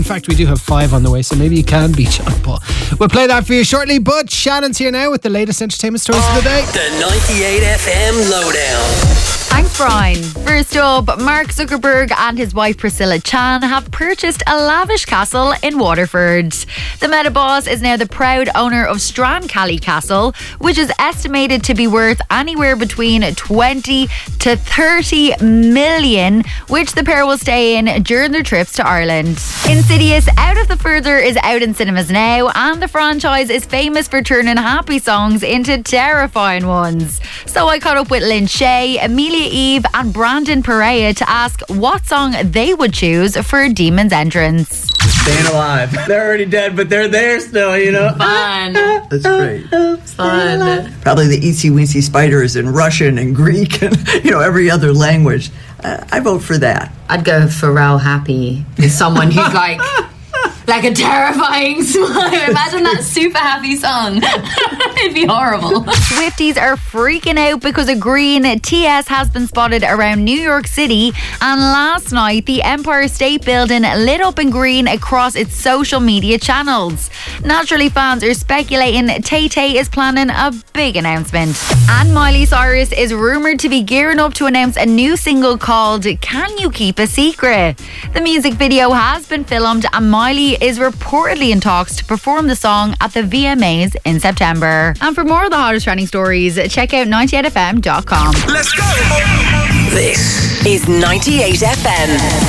In fact, we do have 5 on the way, so maybe you can beat John Paul. We'll play that for you shortly, but Shannon's here now with the latest entertainment stories of the day. The 98 FM Lowdown. Thanks, Brian. First up, Mark Zuckerberg and his wife Priscilla Chan have purchased a lavish castle in Waterford. The Meta boss is now the proud owner of Strancally Castle, which is estimated to be worth anywhere between 20 to 30 million, which the pair will stay in during their trips to Ireland. Insidious Out of the Further is out in cinemas now, and the franchise is famous for turning happy songs into terrifying ones. So I caught up with Lynn Shay, Amelia Eve and Brandon Perea to ask what song they would choose for Demon's entrance. Staying alive. They're already dead, but they're there still, you know? Fun. That's great. Fun. Probably the Itsy Weensy Spiders in Russian and Greek and, every other language. I vote for that. I'd go for Pharrell Happy. He's someone who's like a terrifying smile. Imagine that super happy song. It'd be horrible. Swifties are freaking out because a green TS has been spotted around New York City, and last night the Empire State Building lit up in green across its social media channels. Naturally, fans are speculating Tay-Tay is planning a big announcement. And Miley Cyrus is rumoured to be gearing up to announce a new single called Can You Keep a Secret? The music video has been filmed and Miley is reportedly in talks to perform the song at the VMAs in September. And for more of the hottest trending stories, check out 98fm.com. Let's go! This is 98 FM.